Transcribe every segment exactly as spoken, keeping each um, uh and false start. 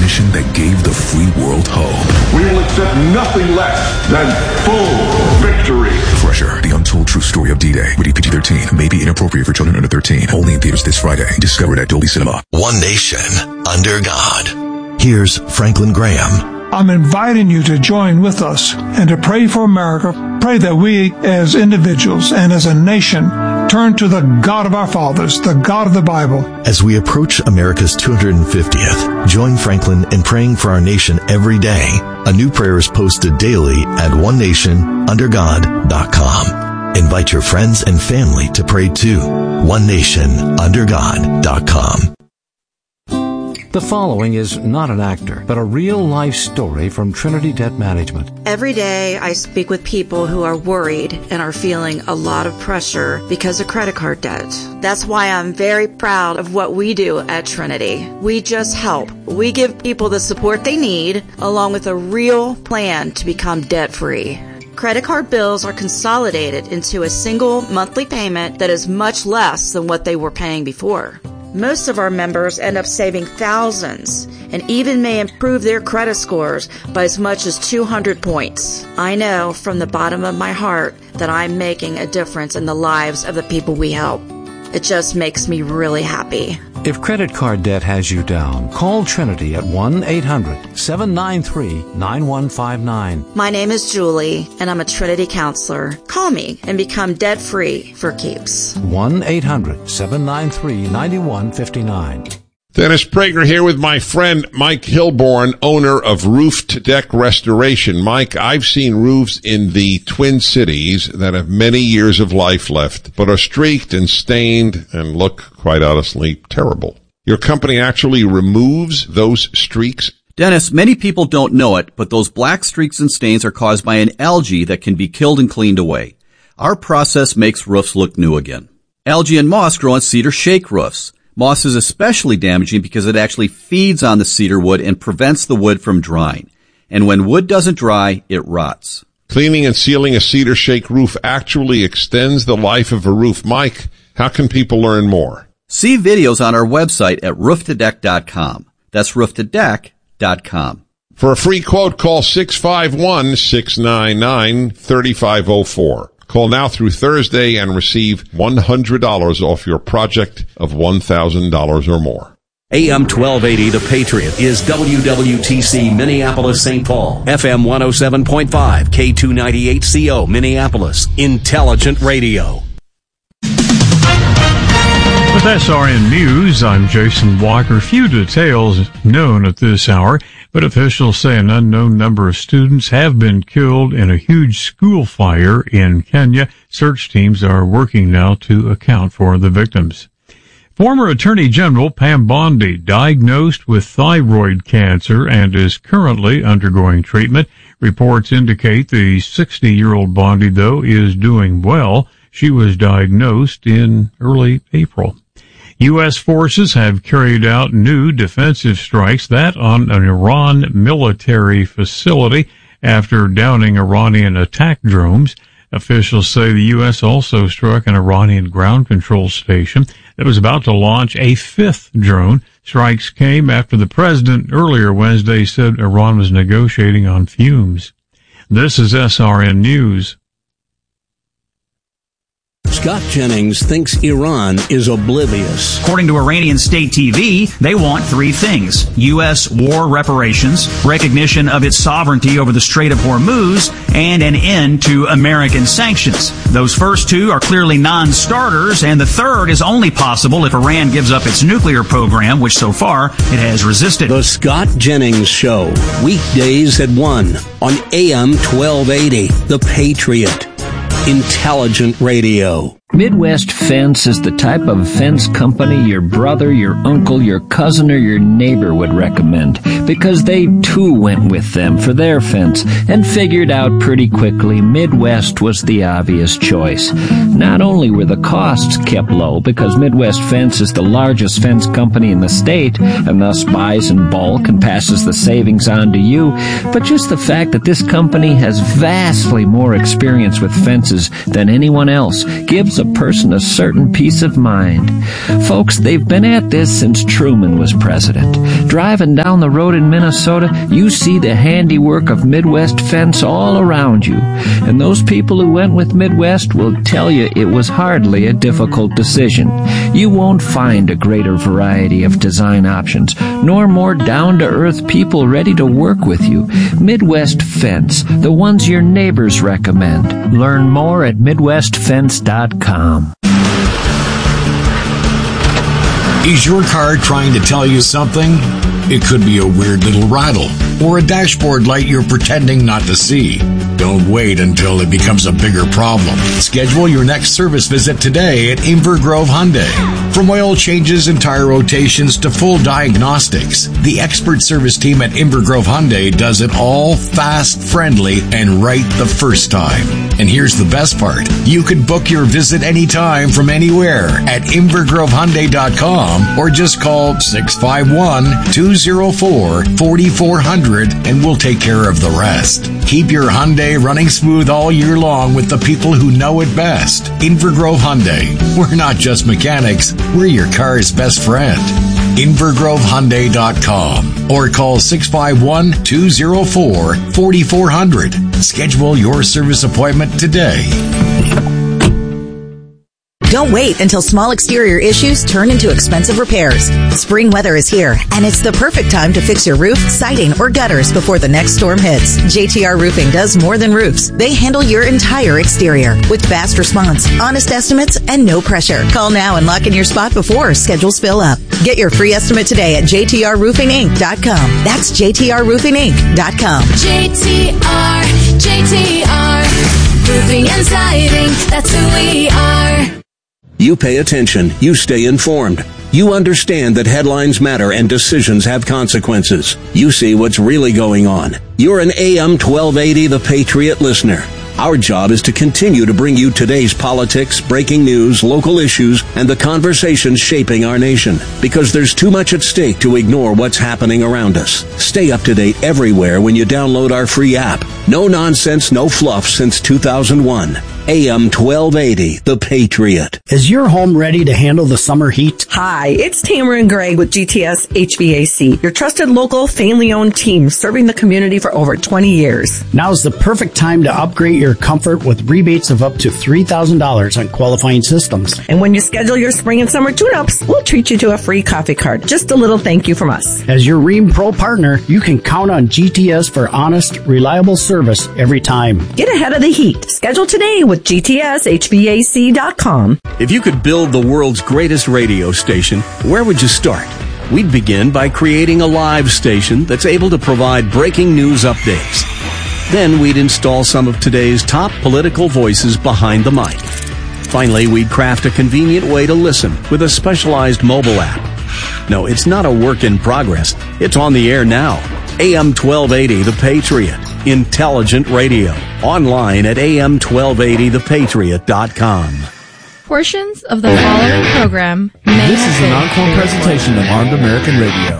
mission that gave the free world hope. We will accept nothing less than full victory. Crusher, the untold true story of D-Day. Rated P G thirteen. May be inappropriate for children under thirteen. Only in theaters this Friday. Discovered at Dolby Cinema. One nation under God. Here's Franklin Graham. I'm inviting you to join with us and to pray for America. Pray that we as individuals and as a nation turn to the God of our fathers, the God of the Bible. As we approach America's two hundred fiftieth, join Franklin in praying for our nation every day. A new prayer is posted daily at one nation under god dot com. Invite your friends and family to pray too. one nation under god dot com. The following is not an actor, but a real-life story from Trinity Debt Management. Every day I speak with people who are worried and are feeling a lot of pressure because of credit card debt. That's why I'm very proud of what we do at Trinity. We just help. We give people the support they need, along with a real plan to become debt-free. Credit card bills are consolidated into a single monthly payment that is much less than what they were paying before. Most of our members end up saving thousands and even may improve their credit scores by as much as two hundred points. I know from the bottom of my heart that I'm making a difference in the lives of the people we help. It just makes me really happy. If credit card debt has you down, call Trinity at one eight hundred seven nine three nine one five nine. My name is Julie, and I'm a Trinity counselor. Call me and become debt-free for keeps. one eight hundred seven nine three nine one five nine. Dennis Prager here with my friend Mike Hilborn, owner of Roof to Deck Restoration. Mike, I've seen roofs in the Twin Cities that have many years of life left, but are streaked and stained and look, quite honestly, terrible. Your company actually removes those streaks? Dennis, many people don't know it, but those black streaks and stains are caused by an algae that can be killed and cleaned away. Our process makes roofs look new again. Algae and moss grow on cedar shake roofs. Moss is especially damaging because it actually feeds on the cedar wood and prevents the wood from drying. And when wood doesn't dry, it rots. Cleaning and sealing a cedar shake roof actually extends the life of a roof. Mike, how can people learn more? See videos on our website at roof to deck dot com. That's roof to deck dot com. For a free quote, call six five one, six nine nine, three five zero four. Call now through Thursday and receive one hundred dollars off your project of one thousand dollars or more. A M twelve eighty The Patriot is W W T C Minneapolis Saint Paul. F M one oh seven point five, K two ninety-eight C O Minneapolis. Intelligent Radio. With S R N News, I'm Jason Walker. Few details known at this hour, but officials say an unknown number of students have been killed in a huge school fire in Kenya. Search teams are working now to account for the victims. Former Attorney General Pam Bondi diagnosed with thyroid cancer and is currently undergoing treatment. Reports indicate the sixty-year-old Bondi, though, is doing well. She was diagnosed in early April. U S forces have carried out new defensive strikes, that on an Iran military facility after downing Iranian attack drones. Officials say the U S also struck an Iranian ground control station that was about to launch a fifth drone. Strikes came after the president earlier Wednesday said Iran was negotiating on fumes. This is S R N News. Scott Jennings thinks Iran is oblivious. According to Iranian state T V, they want three things: U S war reparations, recognition of its sovereignty over the Strait of Hormuz, and an end to American sanctions. Those first two are clearly non-starters, and the third is only possible if Iran gives up its nuclear program, which so far it has resisted. The Scott Jennings Show, weekdays at one on A M twelve eighty, The Patriot. Intelligent Radio. Midwest Fence is the type of fence company your brother, your uncle, your cousin, or your neighbor would recommend, because they too went with them for their fence and figured out pretty quickly Midwest was the obvious choice. Not only were the costs kept low, because Midwest Fence is the largest fence company in the state and thus buys in bulk and passes the savings on to you, but just the fact that this company has vastly more experience with fences than anyone else gives a person a certain peace of mind. Folks, they've been at this since Truman was president. Driving down the road in Minnesota, you see the handiwork of Midwest Fence all around you. And those people who went with Midwest will tell you it was hardly a difficult decision. You won't find a greater variety of design options, nor more down-to-earth people ready to work with you. Midwest Fence, the ones your neighbors recommend. Learn more at midwest fence dot com. Is your car trying to tell you something? It could be a weird little rattle or a dashboard light you're pretending not to see. Don't wait until it becomes a bigger problem. Schedule your next service visit today at Inver Grove Hyundai. From oil changes and tire rotations to full diagnostics, the expert service team at Inver Grove Hyundai does it all fast, friendly, and right the first time. And here's the best part. You can book your visit anytime from anywhere at inver grove hyundai dot com or just call six five one, two oh four, four four zero zero and we'll take care of the rest. Keep your Hyundai running smooth all year long with the people who know it best. Inver Grove Hyundai. We're not just mechanics, we're your car's best friend. inver grove hyundai dot com or call six five one, two oh four, four four zero zero. Schedule your service appointment today. Don't wait until small exterior issues turn into expensive repairs. Spring weather is here, and it's the perfect time to fix your roof, siding, or gutters before the next storm hits. J T R Roofing does more than roofs. They handle your entire exterior with fast response, honest estimates, and no pressure. Call now and lock in your spot before schedules fill up. Get your free estimate today at j t r roofing inc dot com. That's j t r roofing inc dot com. J T R, J T R, Roofing and Siding, that's who we are. You pay attention. You stay informed. You understand that headlines matter and decisions have consequences. You see what's really going on. You're an A M twelve eighty The Patriot listener. Our job is to continue to bring you today's politics, breaking news, local issues, and the conversations shaping our nation. Because there's too much at stake to ignore what's happening around us. Stay up to date everywhere when you download our free app. No nonsense, no fluff since two thousand one. A M twelve eighty, The Patriot. Is your home ready to handle the summer heat? Hi, it's Tamara and Greg with G T S H V A C, your trusted local family-owned team serving the community for over twenty years. Now's the perfect time to upgrade your comfort with rebates of up to three thousand dollars on qualifying systems. And when you schedule your spring and summer tune-ups, we'll treat you to a free coffee card. Just a little thank you from us. As your Rheem Pro partner, you can count on G T S for honest, reliable service every time. Get ahead of the heat. Schedule today with G T S H V A C dot com. If you could build the world's greatest radio station, where would you start? We'd begin by creating a live station that's able to provide breaking news updates. Then we'd install some of today's top political voices behind the mic. Finally, we'd craft a convenient way to listen with a specialized mobile app. No, it's not a work in progress. It's on the air now. A M twelve eighty The Patriot. Intelligent radio. Online at A M twelve eighty the patriot dot com. Portions of the following program may This is an encore presentation of Armed American Radio.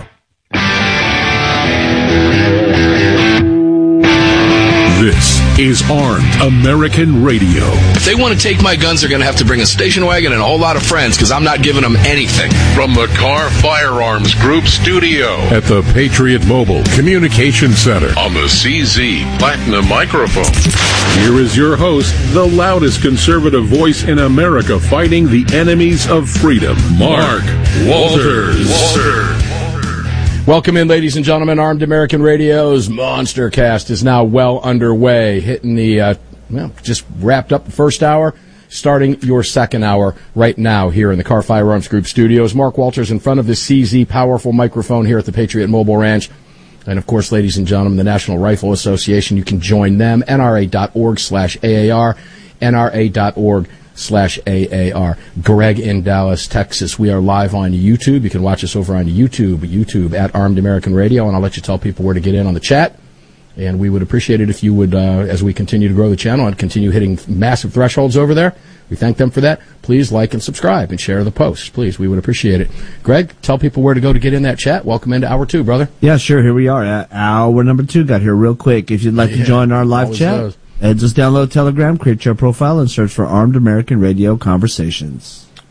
This is Armed American Radio. If they want to take my guns, they're going to have to bring a station wagon and a whole lot of friends, because I'm not giving them anything. From the Car Firearms Group studio At the Patriot Mobile Communication Center. on the C Z Platinum microphone. Here is your host, the loudest conservative voice in America fighting the enemies of freedom, Mark Walters. Walters. Welcome in, ladies and gentlemen. Armed American Radio's Monster Cast is now well underway, hitting the, uh, well, just wrapped up the first hour, starting your second hour right now here in the Car Firearms Group studios. Mark Walters in front of the C Z powerful microphone here at the Patriot Mobile Ranch. And, of course, ladies and gentlemen, the National Rifle Association, you can join them, N R A dot org slash A A R, N R A dot org slash A A R. Greg in Dallas, Texas. We are live on YouTube. You can watch us over on YouTube, YouTube at Armed American Radio, and I'll let you tell people where to get in on the chat. And we would appreciate it if you would, uh, as we continue to grow the channel and continue hitting massive thresholds over there, we thank them for that. Please like and subscribe and share the posts. Please, we would appreciate it. Greg, tell people where to go to get in that chat. Welcome into hour two, brother. Yeah, sure. Here we are at hour number two. Got here real quick. If you'd like Yeah, to join our live always chat, does. uh, just download Telegram, create your profile, and search for Armed American Radio Conversations.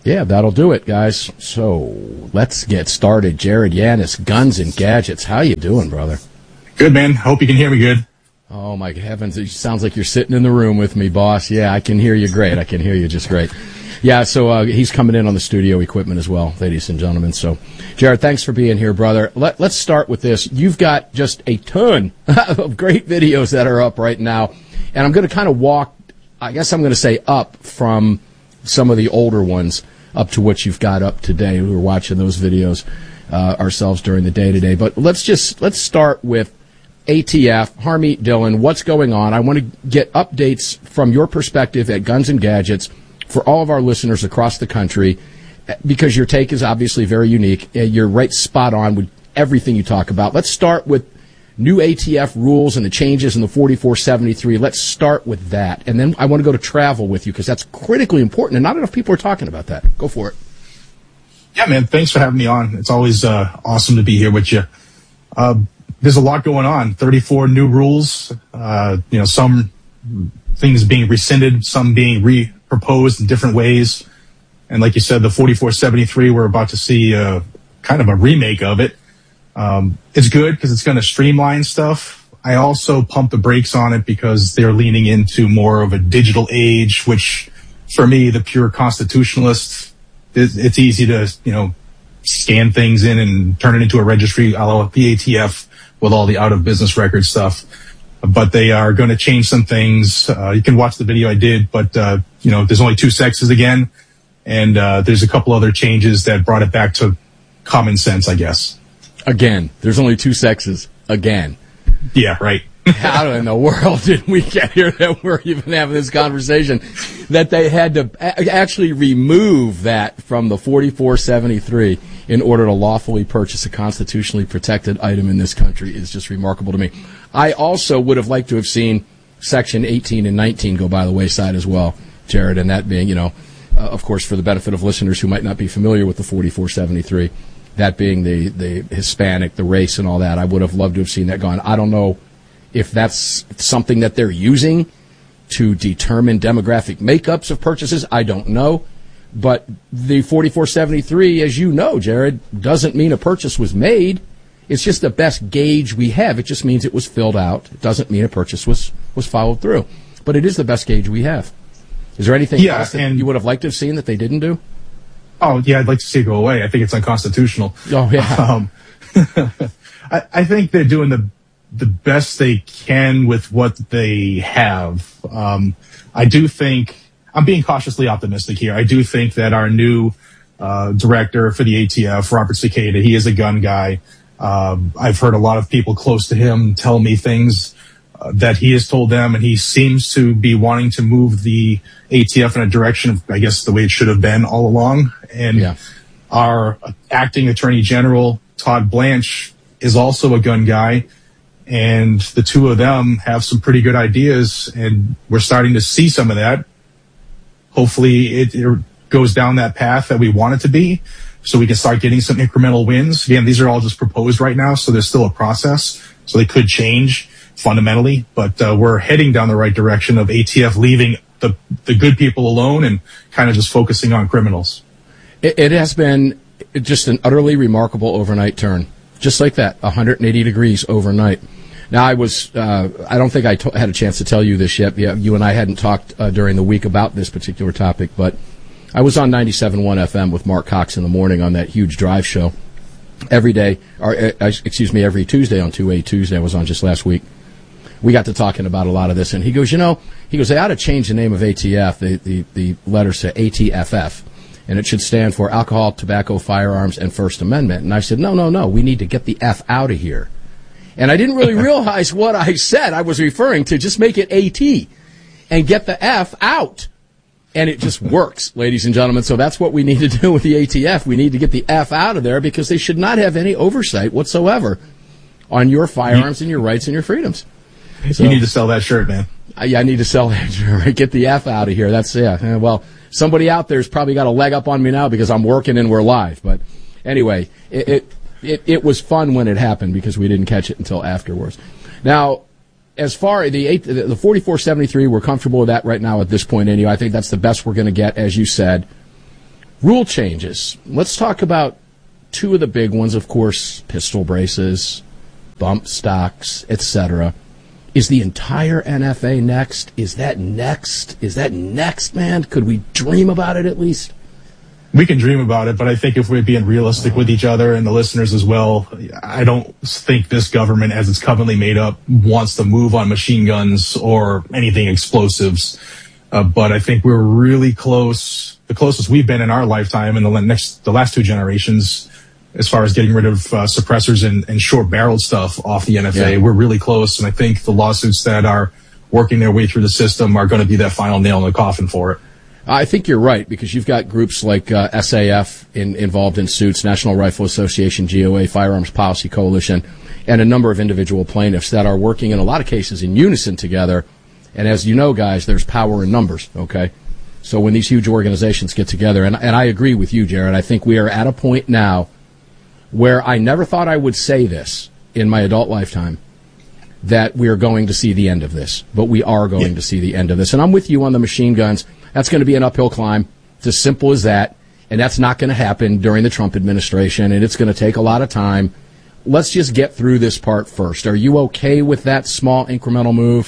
Yeah, that'll do it, guys. So let's get started. Jared Yanis, Guns and Gadgets. How you doing, brother? Good, man. Hope you can hear me good. Oh, my heavens. It sounds like you're sitting in the room with me, boss. Yeah, I can hear you great. I can hear you just great. Yeah, so uh, he's coming in on the studio equipment as well, ladies and gentlemen. So, Jared, thanks for being here, brother. Let, let's start with this. You've got just a ton of great videos that are up right now. And I'm going to kind of walk, I guess I'm going to say up from some of the older ones up to what you've got up today. We were watching those videos uh, ourselves during the day today. But let's just let's start with A T F. Harmeet Dillon, what's going on? I want to get updates from your perspective at Guns and Gadgets for all of our listeners across the country, because your take is obviously very unique. You're right spot on with everything you talk about. Let's start with new A T F rules and the changes in the forty-four seventy-three. Let's start with that. And then I want to go to travel with you, because that's critically important, and not enough people are talking about that. Go for it. Yeah, man. Thanks for having me on. It's always uh, awesome to be here with you. Uh, there's a lot going on. thirty-four new rules. Uh, you know, some things being rescinded, some being re-proposed in different ways. And like you said, the forty-four seventy-three, we're about to see uh, kind of a remake of it. Um, it's good because it's going to streamline stuff. I also pump the brakes on it because they're leaning into more of a digital age, which for me, the pure constitutionalist, it's easy to, you know, scan things in and turn it into a registry, a la the A T F with all the out of business record stuff. But they are going to change some things. Uh, you can watch the video I did, but, uh, you know, there's only two sexes again. And, uh, there's a couple other changes that brought it back to common sense, I guess. Again, there's only two sexes. Again. Yeah, right. How in the world did we get here that we're even having this conversation? That they had to a- actually remove that from the forty-four seventy-three in order to lawfully purchase a constitutionally protected item in this country is just remarkable to me. I also would have liked to have seen Section eighteen and nineteen go by the wayside as well, Jared, and that being, you know, uh, of course, for the benefit of listeners who might not be familiar with the forty-four seventy-three, that being the, the Hispanic, the race and all that, I would have loved to have seen that gone. I don't know if that's something that they're using to determine demographic makeups of purchases. I don't know. But the forty-four seventy-three, as you know, Jared, doesn't mean a purchase was made. It's just the best gauge we have. It just means it was filled out. It doesn't mean a purchase was, was followed through. But it is the best gauge we have. Is there anything yeah, else that and- you would have liked to have seen that they didn't do? Oh, yeah, I'd like to see it go away. I think it's unconstitutional. Oh, yeah. Um, I, I think they're doing the the best they can with what they have. Um, I do think, I'm being cautiously optimistic here. I do think that our new uh, director for the A T F, Robert Cicada, he is a gun guy. Um, I've heard a lot of people close to him tell me things uh, that he has told them, and he seems to be wanting to move the A T F in a direction of, I guess, the way it should have been all along. And yeah. Our acting attorney general, Todd Blanche, is also a gun guy. And the two of them have some pretty good ideas, and we're starting to see some of that. Hopefully it, it goes down that path that we want it to be, so we can start getting some incremental wins. Again, these are all just proposed right now, so there's still a process, so they could change fundamentally, but uh, we're heading down the right direction of A T F leaving the, the good people alone and kind of just focusing on criminals. It, it has been just an utterly remarkable overnight turn. Just like that, one hundred eighty degrees overnight. Now, I was, uh, I don't think I t- had a chance to tell you this yet. Yeah, you and I hadn't talked uh, during the week about this particular topic, but I was on ninety-seven point one F M with Mark Cox in the morning on that huge drive show every day, or uh, excuse me, every Tuesday on two A Tuesday. I was on just last week. We got to talking about a lot of this, and he goes, you know, he goes, they ought to change the name of A T F, the, the, the letters to A T F F. And it should stand for Alcohol, Tobacco, Firearms, and First Amendment. And I said, no, no, no, we need to get the F out of here. And I didn't really realize what I said. I was referring to just make it A T and get the F out. And it just works, ladies and gentlemen. So that's what we need to do with the A T F. We need to get the F out of there, because they should not have any oversight whatsoever on your firearms and your rights and your freedoms. So, you need to sell that shirt, man. I, I need to sell that shirt. Get the F out of here. That's, yeah, well... Somebody out there's probably got a leg up on me now because I'm working and we're live. But anyway, it, it it it was fun when it happened because we didn't catch it until afterwards. Now, as far as the eight, the forty-four seventy-three, we're comfortable with that right now at this point anyway. I think that's the best we're going to get, as you said. Rule changes. Let's talk about two of the big ones, of course, pistol braces, bump stocks, et cetera. Is the entire N F A next? Is that next? Is that next, man? Could we dream about it at least? We can dream about it, but I think if we're being realistic with each other and the listeners as well, I don't think this government, as it's currently made up, wants to move on machine guns or anything explosives. Uh, but I think we're really close, the closest we've been in our lifetime in the next, the last two generations, as far as getting rid of uh, suppressors and, and short-barreled stuff off the N F A. Yeah. We're really close, and I think the lawsuits that are working their way through the system are going to be that final nail in the coffin for it. I think you're right, because you've got groups like uh, S A F in, involved in suits, National Rifle Association, G O A, Firearms Policy Coalition, and a number of individual plaintiffs that are working in a lot of cases in unison together. And as you know, guys, there's power in numbers, okay? So when these huge organizations get together, and, and I agree with you, Jared, I think we are at a point now where I never thought I would say this in my adult lifetime, that we are going to see the end of this. But we are going yeah. to see the end of this. And I'm with you on the machine guns. That's going to be an uphill climb. It's as simple as that. And that's not going to happen during the Trump administration, and it's going to take a lot of time. Let's just get through this part first. Are you okay with that small incremental move?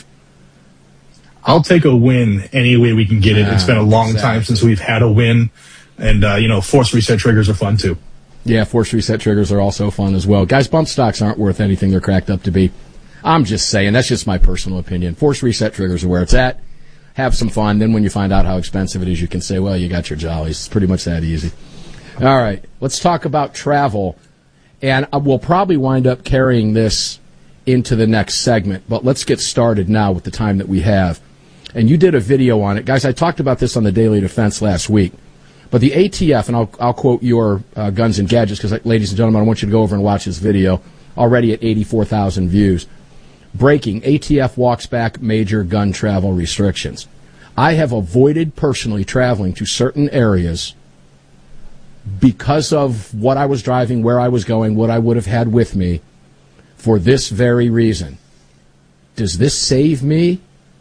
I'll take a win any way we can get it. Ah, it's been a long exactly. time since we've had a win. And, uh, you know, force reset triggers are fun, too. Yeah, force reset triggers are also fun as well. Guys, bump stocks aren't worth anything they're cracked up to be. I'm just saying. That's just my personal opinion. Force reset triggers are where it's at. Have some fun. Then when you find out how expensive it is, you can say, well, you got your jollies. It's pretty much that easy. All right. Let's talk about travel. And we'll probably wind up carrying this into the next segment. But let's get started now with the time that we have. And you did a video on it. Guys, I talked about this on the Daily Defense last week. But the A T F, and I'll, I'll quote your uh, Guns and Gadgets, because, ladies and gentlemen, I want you to go over and watch this video. Already at eighty-four thousand views. Breaking, A T F walks back major gun travel restrictions. I have avoided personally traveling to certain areas because of what I was driving, where I was going, what I would have had with me, for this very reason. Does this save me?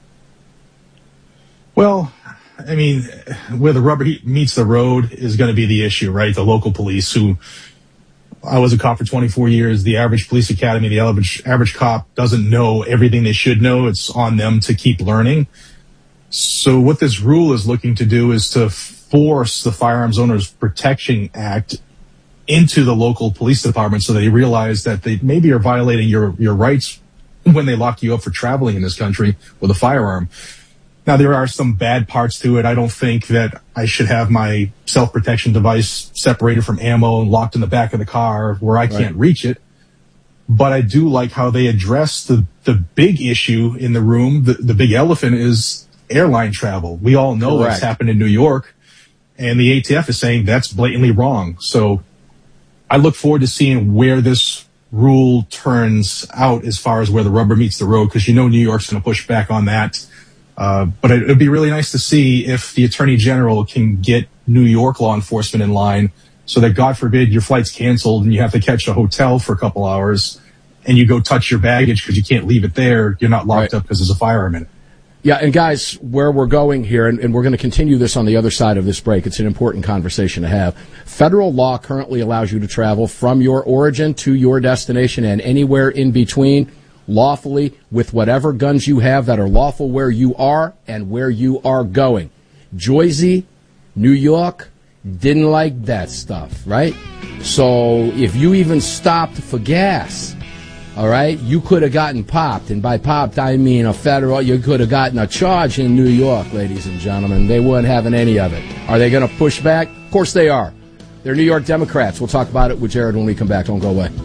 Well, I mean, where the rubber meets the road is going to be the issue, right? The local police, who I was a cop for twenty-four years. The average police academy, the average, average cop doesn't know everything they should know. It's on them to keep learning. So what this rule is looking to do is to force the Firearms Owners Protection Act into the local police department so they realize that they maybe are violating your, your rights when they lock you up for traveling in this country with a firearm. Now, there are some bad parts to it. I don't think that I should have my self-protection device separated from ammo and locked in the back of the car where I can't right. reach it. But I do like how they address the, the big issue in the room. The, the big elephant is airline travel. We all know Correct. what's happened in New York, and the A T F is saying that's blatantly wrong. So I look forward to seeing where this rule turns out as far as where the rubber meets the road, because you know New York's going to push back on that. Uh, but it would be really nice to see if the Attorney General can get New York law enforcement in line so that, God forbid, your flight's canceled and you have to catch a hotel for a couple hours and you go touch your baggage because you can't leave it there. You're not locked right. up because there's a firearm in it. Yeah, and guys, where we're going here, and, and we're going to continue this on the other side of this break, it's an important conversation to have. Federal law currently allows you to travel from your origin to your destination and anywhere in between lawfully with whatever guns you have that are lawful where you are and where you are going. Jersey, New York, didn't like that stuff, right? So if you even stopped for gas, all right, you could have gotten popped. And by popped, I mean a federal, you could have gotten a charge in New York, ladies and gentlemen. They weren't having any of it. Are they going to push back? Of course they are. They're New York Democrats. We'll talk about it with Jared when we come back. Don't go away.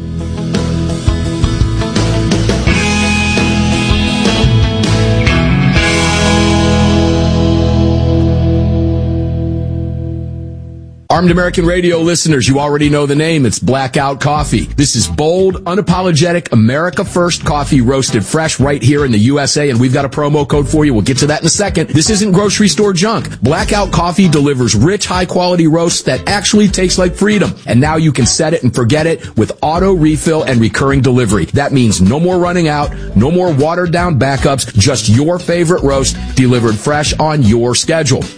Armed American Radio listeners, you already know the name. It's Blackout Coffee. This is bold, unapologetic, America First coffee roasted fresh right here in the U S A, and we've got a promo code for you. We'll get to that in a second. This isn't grocery store junk. Blackout Coffee delivers rich, high-quality roasts that actually taste like freedom. And now you can set it and forget it with auto refill and recurring delivery. That means no more running out, no more watered-down backups, just your favorite roast delivered fresh on your schedule.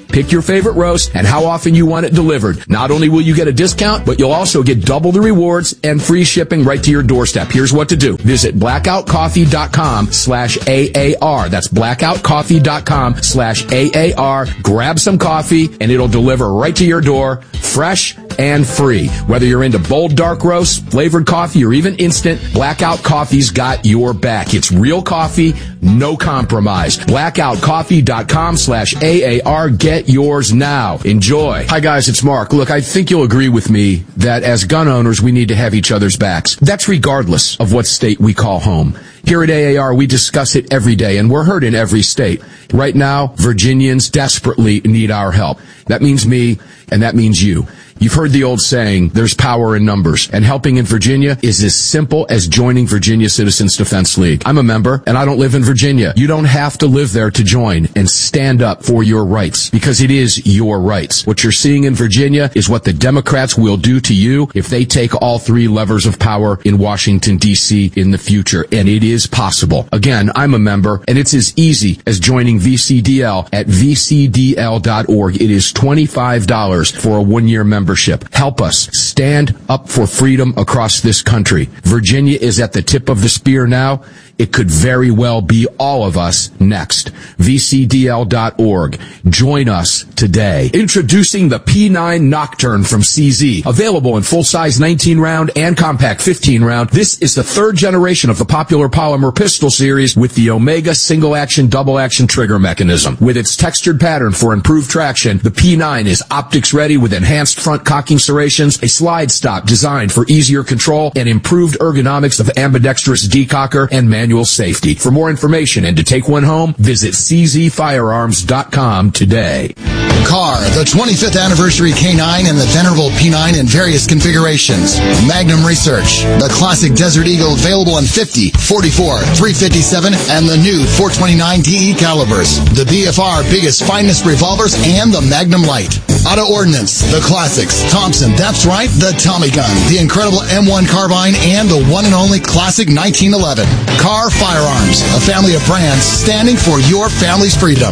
Pick your favorite roast and how often you want it delivered. Not only will you get a discount, but you'll also get double the rewards and free shipping right to your doorstep. Here's what to do. Visit blackoutcoffee.com slash AAR. That's blackoutcoffee.com slash AAR. Grab some coffee and it'll deliver right to your door, fresh and free. Whether you're into bold dark roast, flavored coffee, or even instant, Blackout Coffee's got your back. It's real coffee, no compromise. blackoutcoffee.com slash AAR. Get yours now. Enjoy. Hi guys, it's Mark. Look, I think you'll agree with me that as gun owners, we need to have each other's backs. That's regardless of what state we call home. Here at A A R, we discuss it every day, and we're heard in every state. Right now, Virginians desperately need our help. That means me, and that means you. You've heard the old saying, there's power in numbers, and helping in Virginia is as simple as joining Virginia Citizens Defense League. I'm a member, and I don't live in Virginia. You don't have to live there to join and stand up for your rights, because it is your rights. What you're seeing in Virginia is what the Democrats will do to you if they take all three levers of power in Washington, D C in the future, and it is possible. Again, I'm a member, and it's as easy as joining V C D L at v c d l dot org. It is twenty-five dollars for a one-year membership. Help us stand up for freedom across this country. Virginia is at the tip of the spear now. It could very well be all of us next. v c d l dot org. Join us today. Introducing the P nine Nocturne from C Z. Available in full-size nineteen round and compact fifteen round. This is the third generation of the popular polymer pistol series with the Omega single-action, double-action trigger mechanism. With its textured pattern for improved traction, the P nine is optics-ready with enhanced front cocking serrations, a slide stop designed for easier control, and improved ergonomics of ambidextrous decocker and manual safety. For more information and to take one home, visit c z firearms dot com today. C A R, the twenty-fifth anniversary K nine and the venerable P nine in various configurations. Magnum Research, the classic Desert Eagle available in fifty, forty-four, three fifty-seven, and the new four twenty-nine D E calibers. The B F R biggest, finest revolvers and the Magnum Light. Auto Ordnance, the classics. Thompson, that's right, the Tommy gun, the incredible M one carbine, and the one and only classic nineteen eleven. C A R Firearms, a family of brands standing for your family's freedom.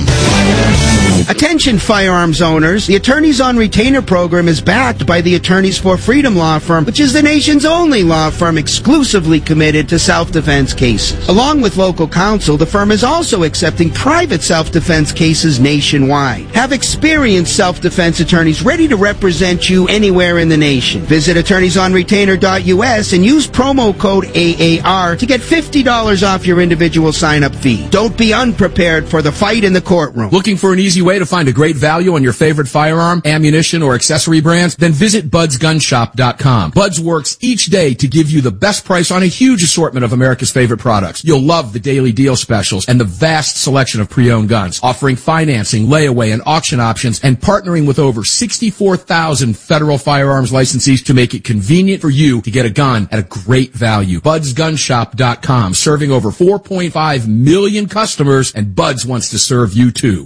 Attention firearms owners, the Attorneys on Retainer program is backed by the Attorneys for Freedom law firm, which is the nation's only law firm exclusively committed to self-defense cases. Along with local counsel, the firm is also accepting private self-defense cases nationwide. Have experienced self-defense attorneys ready to represent you anywhere in the nation. Visit attorneys on retainer dot u s and use promo code A A R to get fifty dollars off your individual sign-up fee. Don't be unprepared for the fight in the courtroom. Looking for an easy way to find a great value on your favorite firearm, ammunition, or accessory brands? Then visit buds gun shop dot com. Buds works each day to give you the best price on a huge assortment of America's favorite products. You'll love the daily deal specials and the vast selection of pre-owned guns, offering financing, layaway, and auction options, and partnering with over sixty-four thousand federal firearms licensees to make it convenient for you to get a gun at a great value. buds gun shop dot com, serving over four point five million customers, and Buds wants to serve you too.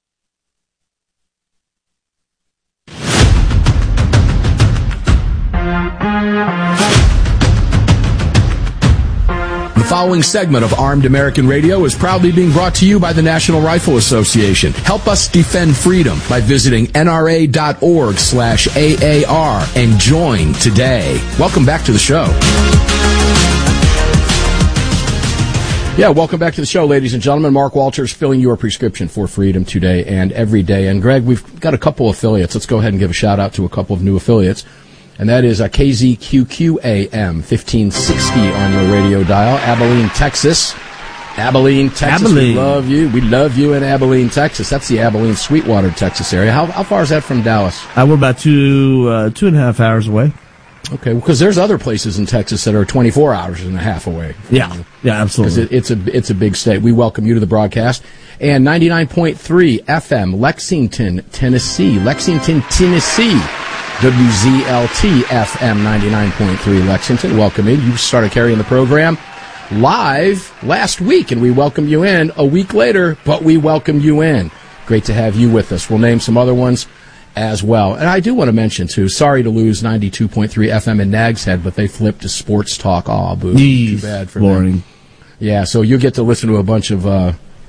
The following segment of Armed American Radio is proudly being brought to you by the National Rifle Association. Help us defend freedom by visiting N R A dot org slash A A R and join today. Welcome back to the show. Yeah, welcome back to the show, ladies and gentlemen. Mark Walters filling your prescription for freedom today and every day. And Greg, we've got a couple affiliates. Let's go ahead and give a shout out to a couple of new affiliates. And that is a K Z Q Q A M fifteen sixty on your radio dial, Abilene, Texas. Abilene, Texas. Abilene. We love you. We love you in Abilene, Texas. That's the Abilene, Sweetwater, Texas area. How, how far is that from Dallas? Uh, we're about two, uh, two and a half hours away. Okay, because there's other places in Texas that are twenty-four hours and a half away. Yeah, yeah, absolutely. Because it, it's a it's a big state. We welcome you to the broadcast. And ninety-nine point three F M, Lexington, Tennessee. Lexington, Tennessee. W Z L T F M ninety-nine point three Lexington. Welcome in. You started carrying the program live last week, and we welcome you in a week later, but we welcome you in. Great to have you with us. We'll name some other ones as well. And I do want to mention, too, sorry to lose ninety-two point three F M in Nags Head, but they flipped to Sports Talk. Aw, boo. Jeez, Too bad for boring. them. Yeah, so you get to listen to a bunch of uh,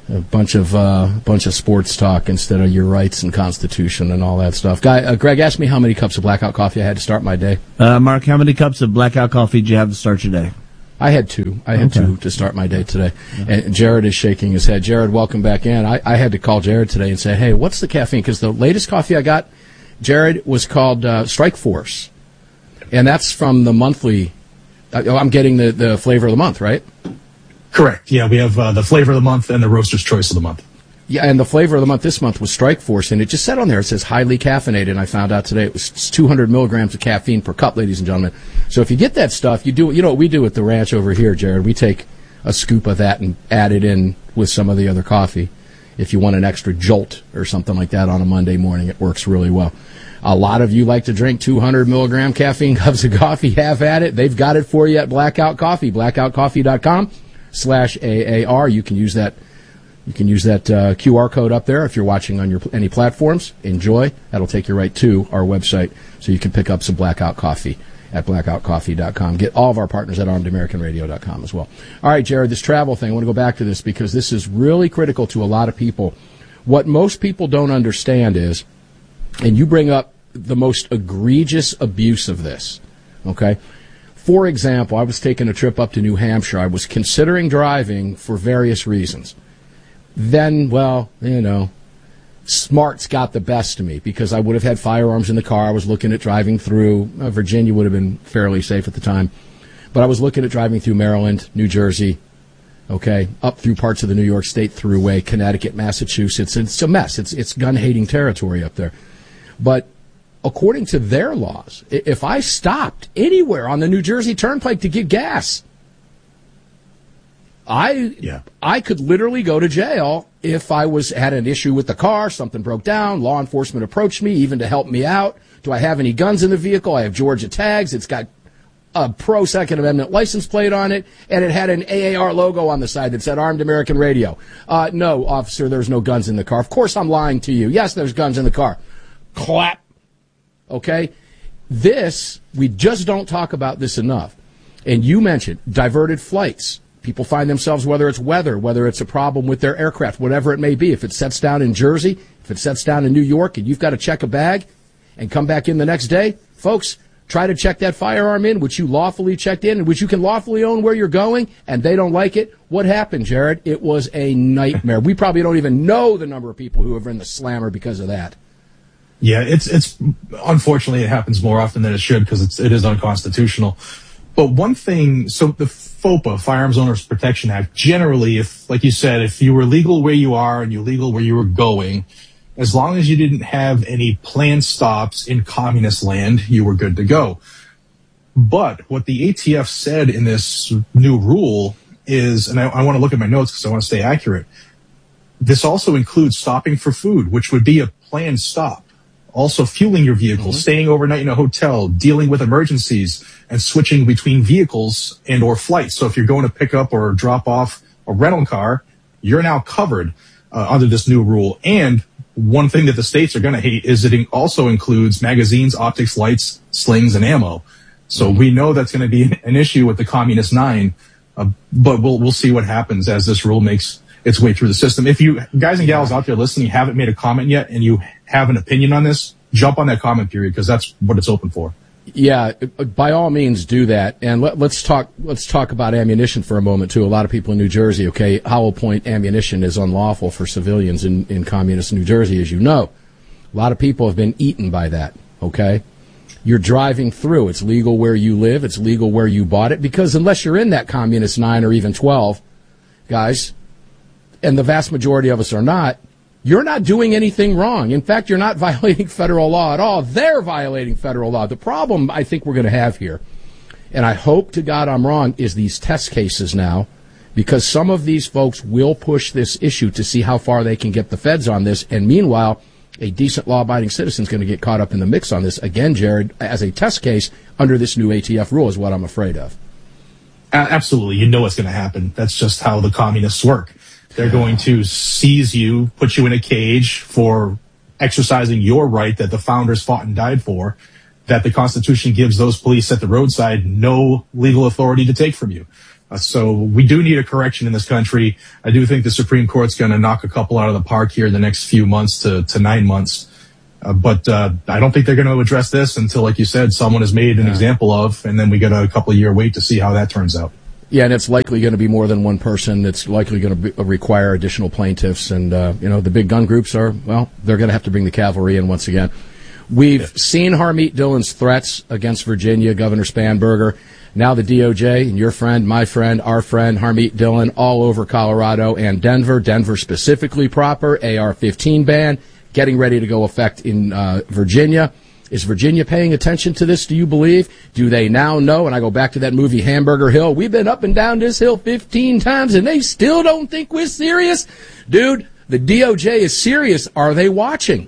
A bunch of uh, bunch of sports talk instead of your rights and Constitution and all that stuff. Guy, uh, Greg asked me how many cups of blackout coffee I had to start my day. Uh, Mark, how many cups of blackout coffee did you have to start your day? I had two. I had Okay. two to start my day today. And Jared is shaking his head. Jared, welcome back in. I, I had to call Jared today and say, hey, what's the caffeine? Because the latest coffee I got, Jared, was called uh, Strike Force. And that's from the monthly. Uh, I'm getting the, the flavor of the month, right? Correct. Yeah, we have uh, the flavor of the month and the roaster's choice of the month. Yeah, and the flavor of the month this month was Strike Force, and it just said on there, it says highly caffeinated, and I found out today it was two hundred milligrams of caffeine per cup, ladies and gentlemen. So if you get that stuff, you do, you know what we do at the ranch over here, Jared? We take a scoop of that and add it in with some of the other coffee. If you want an extra jolt or something like that on a Monday morning, it works really well. A lot of you like to drink two hundred milligram caffeine cups of coffee. Have at it. They've got it for you at Blackout Coffee, blackout coffee dot com slash A A R. You can use that. You can use that uh, Q R code up there if you're watching on your any platforms. Enjoy. That'll take you right to our website, so you can pick up some Blackout Coffee at blackout coffee dot com. Get all of our partners at armed american radio dot com as well. All right, Jared, this travel thing, I want to go back to this because this is really critical to a lot of people. What most people don't understand is, and you bring up the most egregious abuse of this, okay? For example, I was taking a trip up to New Hampshire. I was considering driving for various reasons. Then, well, you know, smarts got the best of me because I would have had firearms in the car. I was looking at driving through. Uh, Virginia would have been fairly safe at the time. But I was looking at driving through Maryland, New Jersey, okay, up through parts of the New York State Thruway, Connecticut, Massachusetts. It's a mess. It's, it's gun-hating territory up there. But according to their laws, if I stopped anywhere on the New Jersey Turnpike to get gas, I yeah. I could literally go to jail if I was had an issue with the car, something broke down, law enforcement approached me even to help me out. Do I have any guns in the vehicle? I have Georgia tags. It's got a pro Second Amendment license plate on it, and it had an A A R logo on the side that said Armed American Radio. Uh, no, officer, there's no guns in the car. Of course I'm lying to you. Yes, there's guns in the car. Clap. Okay? This, we just don't talk about this enough. And you mentioned diverted flights. People find themselves, whether it's weather, whether it's a problem with their aircraft, whatever it may be. If it sets down in Jersey, if it sets down in New York, and you've got to check a bag and come back in the next day, folks, try to check that firearm in, which you lawfully checked in, and which you can lawfully own where you're going, and they don't like it. What happened, Jared? It was a nightmare. We probably don't even know the number of people who have been the slammer because of that. Yeah, it's it's unfortunately it happens more often than it should because it's it is unconstitutional. But one thing, so the FOPA, Firearms Owners Protection Act, generally, if like you said, if you were legal where you are and you're legal where you were going, as long as you didn't have any planned stops in communist land, you were good to go. But what the A T F said in this new rule is, and I, I want to look at my notes because I want to stay accurate. This also includes stopping for food, which would be a planned stop. Also fueling your vehicle, mm-hmm. staying overnight in a hotel, dealing with emergencies, and switching between vehicles and or flights. So if you're going to pick up or drop off a rental car, you're now covered uh, under this new rule. And one thing that the states are going to hate is it also includes magazines, optics, lights, slings, and ammo. So mm-hmm. we know that's going to be an issue with the Communist Nine, uh, but we'll we'll see what happens as this rule makes its way through the system. If you guys and gals out there listening haven't made a comment yet and you have an opinion on this, jump on that comment period because that's what it's open for. Yeah, by all means do that. And let, let's talk let's talk about ammunition for a moment too. A lot of people in New Jersey, okay, Howell Point ammunition is unlawful for civilians in, in communist New Jersey, as you know. A lot of people have been eaten by that, okay? You're driving through. It's legal where you live. It's legal where you bought it because unless you're in that communist nine or even twelve, guys, and the vast majority of us are not, you're not doing anything wrong. In fact, you're not violating federal law at all. They're violating federal law. The problem I think we're going to have here, and I hope to God I'm wrong, is these test cases now, because some of these folks will push this issue to see how far they can get the feds on this, and meanwhile, a decent law-abiding citizen is going to get caught up in the mix on this. Again, Jared, as a test case under this new A T F rule is what I'm afraid of. Absolutely. You know what's going to happen. That's just how the communists work. They're going to seize you, put you in a cage for exercising your right that the founders fought and died for, that the Constitution gives those police at the roadside no legal authority to take from you. Uh, so we do need a correction in this country. I do think the Supreme Court's going to knock a couple out of the park here in the next few months to, to nine months. Uh, but uh, I don't think they're going to address this until, like you said, someone is made an yeah. example of, and then we get a couple of year wait to see how that turns out. Yeah, and it's likely going to be more than one person. It's likely going to be, require additional plaintiffs. And, uh, you know, the big gun groups are, well, they're going to have to bring the cavalry in once again. We've yeah. seen Harmeet Dillon's threats against Virginia, Governor Spanberger. Now the D O J and your friend, my friend, our friend, Harmeet Dillon, all over Colorado and Denver. Denver specifically proper, A R fifteen ban, getting ready to go effect in uh, Virginia. Is Virginia paying attention to this, do you believe? Do they now know? And I go back to that movie Hamburger Hill. We've been up and down this hill fifteen times, and they still don't think we're serious? Dude, the D O J is serious. Are they watching?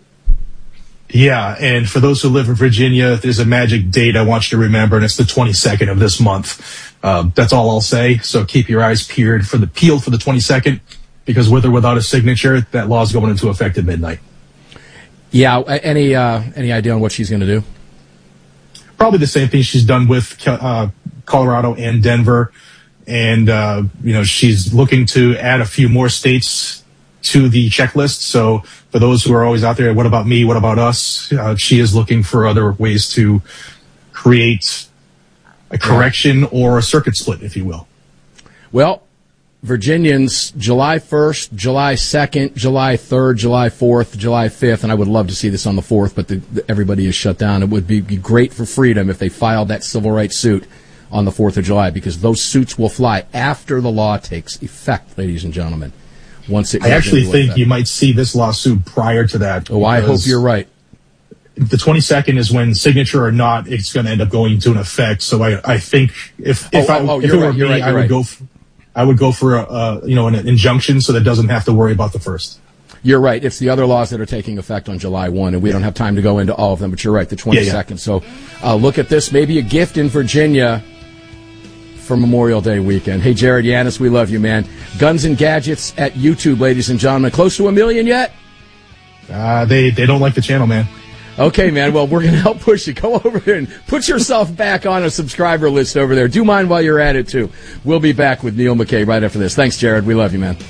Yeah, and for those who live in Virginia, there's a magic date I want you to remember, and it's the twenty-second of this month. Uh, that's all I'll say. So keep your eyes peeled for the peeled for the twenty-second, because with or without a signature, that law is going into effect at midnight. Yeah, any uh, any idea on what she's going to do? Probably the same thing she's done with uh, Colorado and Denver, and uh, you know she's looking to add a few more states to the checklist. So for those who are always out there, what about me? What about us? Uh, she is looking for other ways to create a correction or a circuit split, if you will. Well, Virginians, July first, July second, July third, July fourth, July fifth, and I would love to see this on the fourth, but the, the, everybody is shut down. It would be, be great for freedom if they filed that civil rights suit on the fourth of July, because those suits will fly after the law takes effect, ladies and gentlemen. Once it I actually think effect. You might see this lawsuit prior to that. Oh, I hope you're right. The twenty-second is when, signature or not, it's going to end up going into an effect. So I, I think if, if, oh, I, oh, if it were right, me, right, I would right. go for, I would go for a, uh, you know, an injunction so that doesn't have to worry about the first. You're right. It's the other laws that are taking effect on July first, and we don't have time to go into all of them, but you're right, the twenty-second. Yeah, yeah. So uh, look at this, maybe a gift in Virginia for Memorial Day weekend. Hey, Jared Yanis, we love you, man. Guns and Gadgets at YouTube, ladies and gentlemen. Close to a million yet? Uh, they, they don't like the channel, man. Okay, man. Well, we're going to help push you. Go over there and put yourself back on a subscriber list over there. Do mine while you're at it, too. We'll be back with Neil McKay right after this. Thanks, Jared. We love you, man.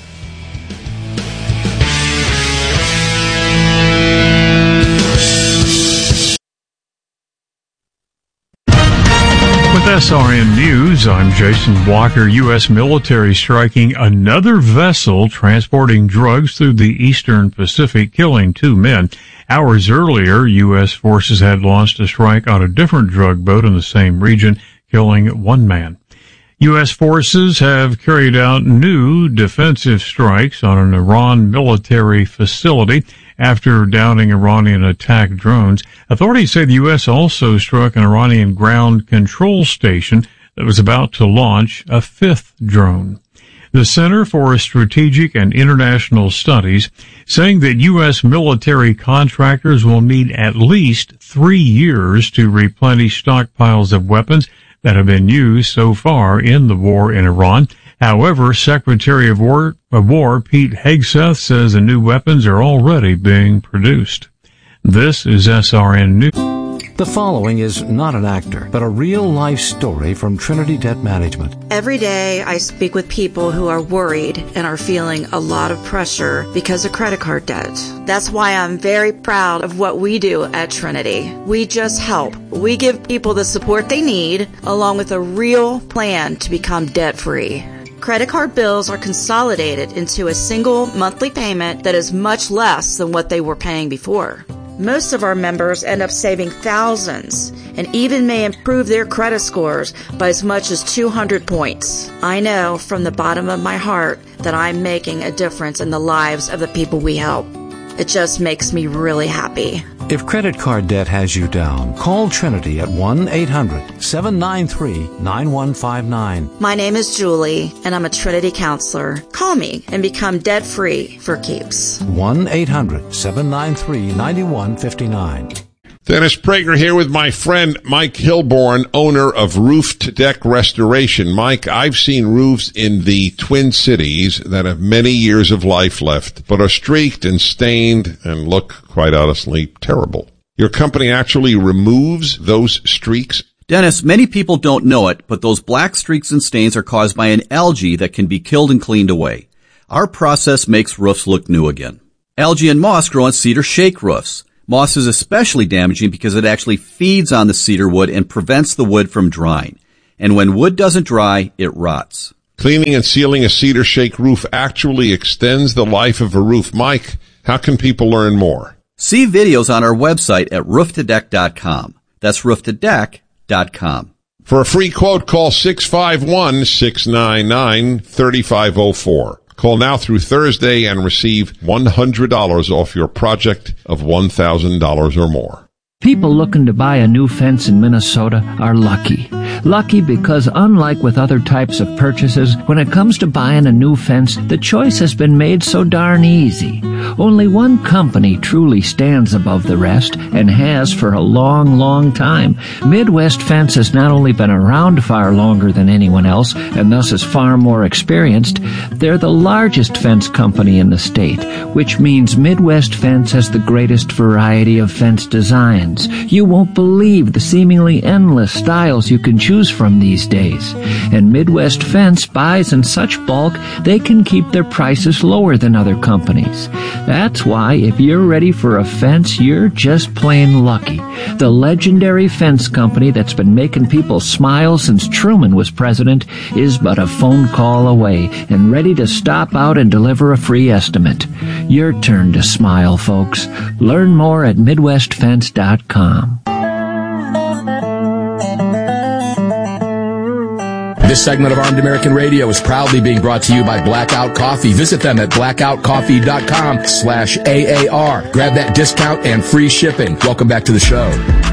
S R N News, I'm Jason Walker. U S military striking another vessel transporting drugs through the eastern Pacific, killing two men. Hours earlier, U S forces had launched a strike on a different drug boat in the same region, killing one man. U S forces have carried out new defensive strikes on an Iran military facility after downing Iranian attack drones. Authorities say the U S also struck an Iranian ground control station that was about to launch a fifth drone. The Center for Strategic and International Studies saying that U S military contractors will need at least three years to replenish stockpiles of weapons that have been used so far in the war in Iran. However, Secretary of War, of War Pete Hegseth says the new weapons are already being produced. This is S R N News. The following is not an actor, but a real-life story from Trinity Debt Management. Every day I speak with people who are worried and are feeling a lot of pressure because of credit card debt. That's why I'm very proud of what we do at Trinity. We just help. We give people the support they need, along with a real plan to become debt-free. Credit card bills are consolidated into a single monthly payment that is much less than what they were paying before. Most of our members end up saving thousands and even may improve their credit scores by as much as two hundred points. I know from the bottom of my heart that I'm making a difference in the lives of the people we help. It just makes me really happy. If credit card debt has you down, call Trinity at one eight hundred seven nine three nine one five nine. My name is Julie, and I'm a Trinity counselor. Call me and become debt-free for keeps. one eight hundred seven nine three nine one five nine. Dennis Prager here with my friend Mike Hilborn, owner of Roof to Deck Restoration. Mike, I've seen roofs in the Twin Cities that have many years of life left, but are streaked and stained and look, quite honestly, terrible. Your company actually removes those streaks Dennis, many people don't know it, but those black streaks and stains are caused by an algae that can be killed and cleaned away. Our process makes roofs look new again. Algae and moss grow on cedar shake roofs. Moss is especially damaging because it actually feeds on the cedar wood and prevents the wood from drying. And when wood doesn't dry, it rots. Cleaning and sealing a cedar shake roof actually extends the life of a roof. Mike, how can people learn more? See videos on our website at roof to deck dot com. That's roof to deck dot com. For a free quote, call six five one, six nine nine, three five zero four. Call now through Thursday and receive one hundred dollars off your project of one thousand dollars or more. People looking to buy a new fence in Minnesota are lucky. Lucky because unlike with other types of purchases, when it comes to buying a new fence, the choice has been made so darn easy. Only one company truly stands above the rest and has for a long, long time. Midwest Fence has not only been around far longer than anyone else and thus is far more experienced, they're the largest fence company in the state, which means Midwest Fence has the greatest variety of fence designs. You won't believe the seemingly endless styles you can choose from these days. And Midwest Fence buys in such bulk, they can keep their prices lower than other companies. That's why if you're ready for a fence, you're just plain lucky. The legendary fence company that's been making people smile since Truman was president is but a phone call away and ready to stop out and deliver a free estimate. Your turn to smile, folks. Learn more at midwest fence dot com. This segment of Armed American Radio is proudly being brought to you by Blackout Coffee. Visit them at blackout coffee dot com slash A A R. Grab that discount and free shipping. Welcome back to the show.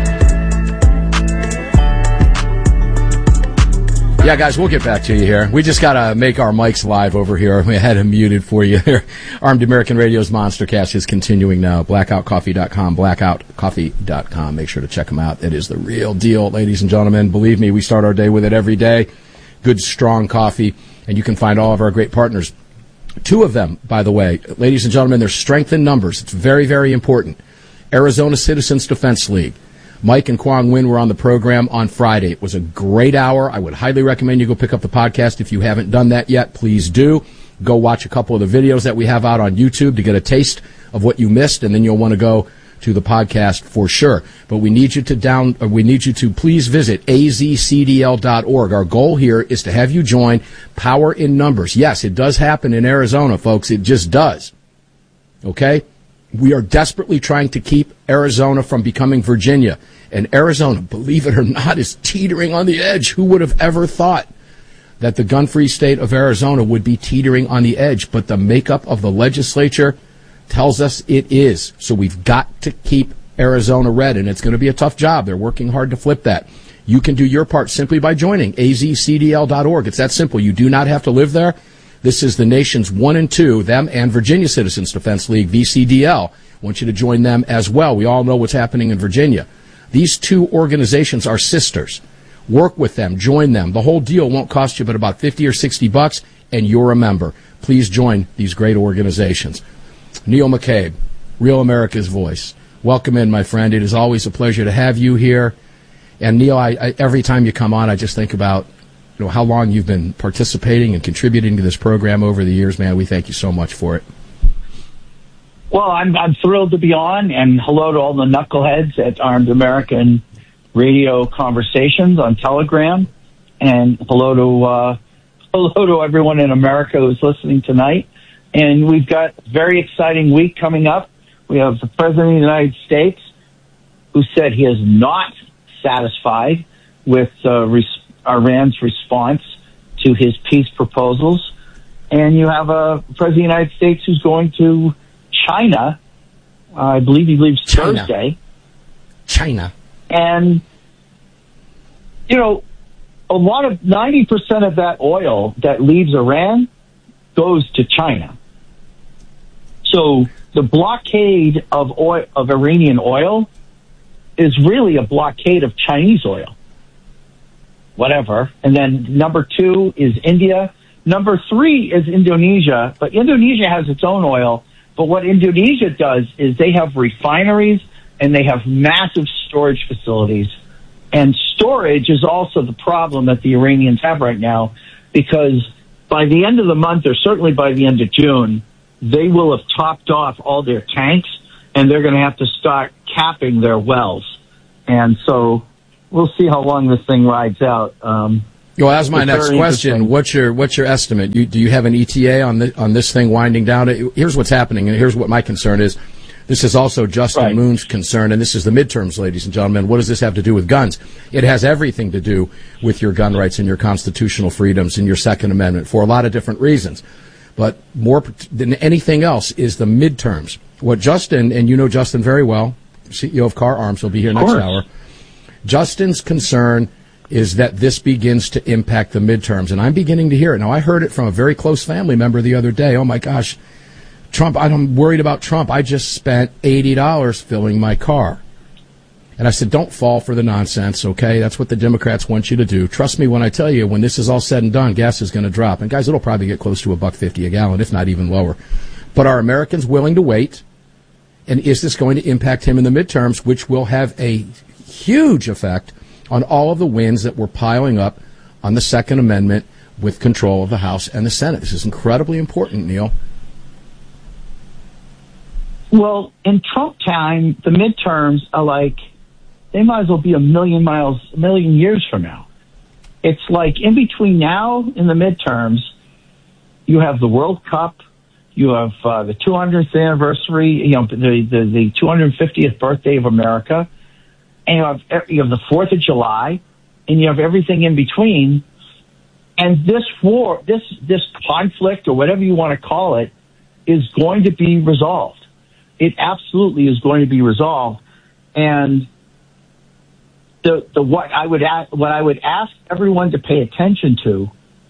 Yeah, guys, we'll get back to you here. We just got to make our mics live over here. We had them muted for you here. Armed American Radio's Monster Cast is continuing now. blackout coffee dot com, blackout coffee dot com. Make sure to check them out. It is the real deal, ladies and gentlemen. Believe me, we start our day with it every day. Good, strong coffee, and you can find all of our great partners. Two of them, by the way, ladies and gentlemen, they're strength in numbers. It's very, very important. Arizona Citizens Defense League. Mike and Kwong Win were on the program on Friday. It was a great hour. I would highly recommend you go pick up the podcast. If you haven't done that yet, please do. Go watch a couple of the videos that we have out on YouTube to get a taste of what you missed, and then you'll want to go to the podcast for sure. But we need you to down, uh, we need you to please visit A Z C D L dot org. Our goal here is to have you join Power in Numbers. Yes, it does happen in Arizona, folks. It just does. Okay? We are desperately trying to keep Arizona from becoming Virginia. And Arizona, believe it or not, is teetering on the edge. Who would have ever thought that the gun-free state of Arizona would be teetering on the edge? But the makeup of the legislature tells us it is. So we've got to keep Arizona red, and it's going to be a tough job. They're working hard to flip that. You can do your part simply by joining A Z C D L dot org. It's that simple. You do not have to live there. This is the nation's one and two, them and Virginia Citizens Defense League, V C D L. I want you to join them as well. We all know what's happening in Virginia. These two organizations are sisters. Work with them. Join them. The whole deal won't cost you but about fifty or sixty bucks, and you're a member. Please join these great organizations. Neil McCabe, Real America's Voice. Welcome in, my friend. It is always a pleasure to have you here. And Neil, I, I, every time you come on, I just think about you know how long you've been participating and contributing to this program over the years. Man, we thank you so much for it. Well, I'm I'm thrilled to be on, and hello to all the knuckleheads at Armed American Radio Conversations on Telegram, and hello to uh, hello to everyone in America who's listening tonight. And we've got a very exciting week coming up. We have the President of the United States, who said he is not satisfied with uh, res- Iran's response to his peace proposals. And you have a President of the United States who's going to China. Uh, I believe he leaves China. Thursday. China. And, you know, a lot of ninety percent of that oil that leaves Iran goes to China. So the blockade of oil, of Iranian oil is really a blockade of Chinese oil. Whatever. And then number two is India. Number three is Indonesia. But Indonesia has its own oil. But what Indonesia does is they have refineries and they have massive storage facilities. And storage is also the problem that the Iranians have right now, because by the end of the month, or certainly by the end of June, they will have topped off all their tanks, and they're going to have to start capping their wells. And so we'll see how long this thing rides out. Um, well, that's my next question. What's your what's your estimate? You, do you have an E T A on the, on this thing winding down? Here's what's happening, and here's what my concern is. This is also Justin right. Moon's concern, and this is the midterms, ladies and gentlemen. What does this have to do with guns? It has everything to do with your gun rights and your constitutional freedoms and your Second Amendment for a lot of different reasons. But more than anything else is the midterms. What Justin, and you know Justin very well, C E O of Car Arms, will be here next hour. Justin's concern is that this begins to impact the midterms, and I'm beginning to hear it. Now, I heard it from a very close family member the other day. Oh, my gosh. Trump, I'm worried about Trump. I just spent eighty dollars filling my car. And I said, don't fall for the nonsense, okay? That's what the Democrats want you to do. Trust me when I tell you, when this is all said and done, gas is going to drop. And, guys, it'll probably get close to a buck fifty a gallon, if not even lower. But are Americans willing to wait? And is this going to impact him in the midterms, which will have a huge effect on all of the wins that we're piling up on the Second Amendment with control of the House and the Senate? This is incredibly important, Neil. Well, in Trump time, the midterms are like, they might as well be a million miles, a million years from now. It's like in between now and the midterms, you have the World Cup, you have uh, the two hundredth anniversary, you know, the, the, the two hundred fiftieth birthday of America, and you have, you have the fourth of July, and you have everything in between. And this war, this, this conflict, or whatever you want to call it, is going to be resolved. It absolutely is going to be resolved, and the the what I would ask, what I would ask everyone to pay attention to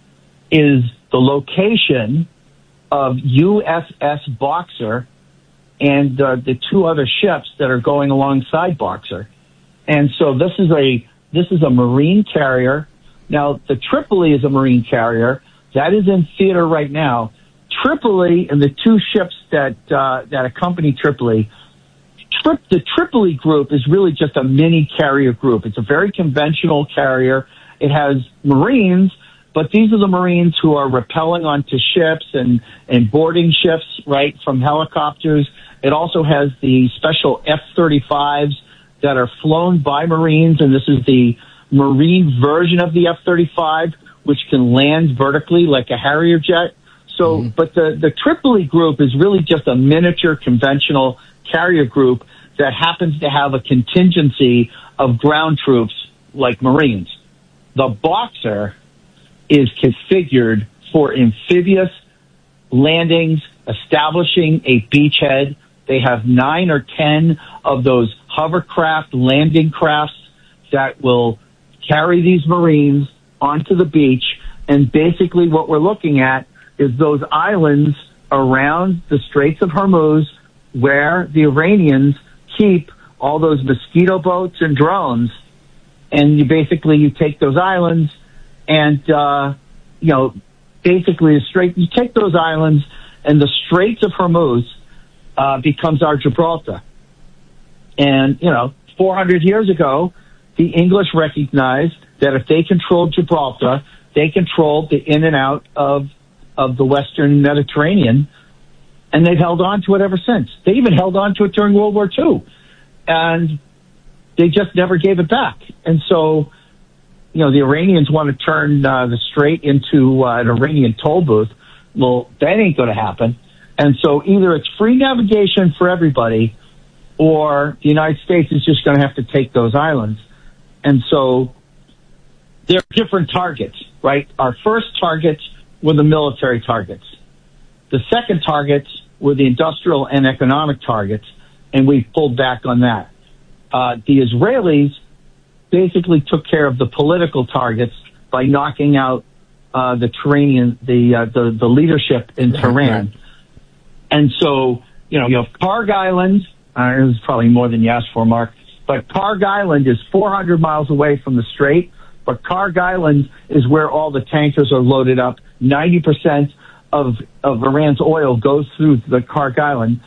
is the location of U S S Boxer and uh, the two other ships that are going alongside Boxer. And so this is a this is a Marine carrier. Now the Tripoli is a Marine carrier that is in theater right now. Tripoli and the two ships that uh, that accompany Tripoli, Trip, the Tripoli group is really just a mini carrier group. It's a very conventional carrier. It has Marines, but these are the Marines who are rappelling onto ships and, and boarding ships, right, from helicopters. It also has the special F thirty-fives that are flown by Marines, and this is the Marine version of the F thirty-five, which can land vertically like a Harrier jet. So, mm-hmm. but the, the Tripoli group is really just a miniature conventional carrier group that happens to have a contingency of ground troops like Marines. The Boxer is configured for amphibious landings, establishing a beachhead. They have nine or ten of those hovercraft landing crafts that will carry these Marines onto the beach. And basically what we're looking at is those islands around the Straits of Hormuz where the Iranians keep all those mosquito boats and drones. And you basically, you take those islands and, uh, you know, basically the strait, you take those islands and the Straits of Hormuz, uh, becomes our Gibraltar. And, you know, four hundred years ago, the English recognized that if they controlled Gibraltar, they controlled the in and out of of the Western Mediterranean, and they've held on to it ever since. They even held on to it during World War Two, and they just never gave it back. And so, you know, the Iranians want to turn uh, the strait into uh, an Iranian toll booth. Well, that ain't going to happen. And so either it's free navigation for everybody, or the United States is just going to have to take those islands. And so they're different targets, right? Our first targets were the military targets. The second targets were the industrial and economic targets, and we pulled back on that. Uh, the Israelis basically took care of the political targets by knocking out uh, the Turanian, the, uh, the the leadership in Tehran. And so, you know, you have Karg Island. Uh, it was probably more than you asked for, Mark. But Karg Island is four hundred miles away from the strait. But Karg Island is where all the tankers are loaded up. ninety percent of, of Iran's oil goes through the Karg Island.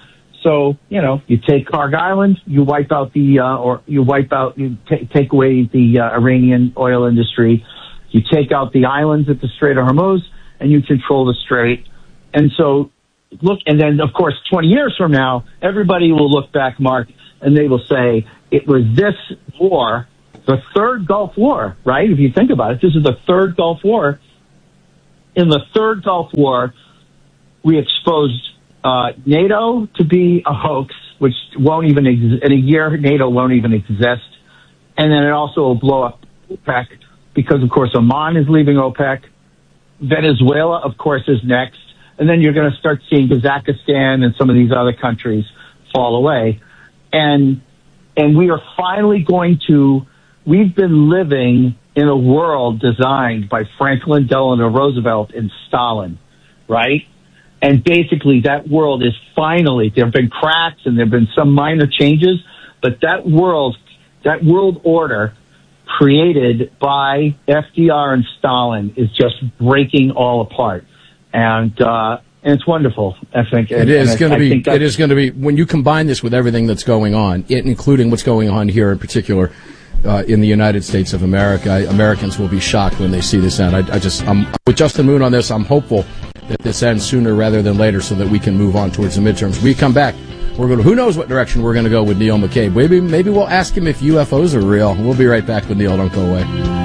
so, you know, you take Karg Island, you wipe out the, uh, or you wipe out, you t- take away the uh, Iranian oil industry, you take out the islands at the Strait of Hormuz, and you control the strait. And so, look, and then, of course, twenty years from now, everybody will look back, Mark, and they will say, it was this war, the third Gulf War, right? If you think about it, this is the third Gulf War. In the third Gulf War, we exposed uh, NATO to be a hoax, which won't even exist. In a year, NATO won't even exist. And then it also will blow up OPEC because, of course, Oman is leaving OPEC. Venezuela, of course, is next. And then you're going to start seeing Kazakhstan and some of these other countries fall away. And and we are finally going to, we've been living in a world designed by Franklin Delano Roosevelt and Stalin, right? And basically that world is finally, there have been cracks and there have been some minor changes, but that world, that world order created by F D R and Stalin is just breaking all apart. And, uh, and it's wonderful, I think. It and, is and going I, to I be, it is going to be, when you combine this with everything that's going on, it, including what's going on here in particular, uh, in the United States of America, I, Americans will be shocked when they see this end. I, I just, I'm, with Justin Moon on this, I'm hopeful that this ends sooner rather than later so that we can move on towards the midterms. We come back. We're going to, who knows what direction we're going to go with Neil McCabe. Maybe, maybe we'll ask him if U F Os are real. We'll be right back with Neil. Don't go away.